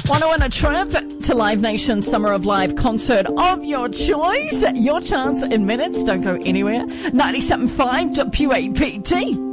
Want to win a trip to Live Nation Summer of Live concert of your choice? Your chance in minutes. Don't go anywhere. 97.5 WAPT.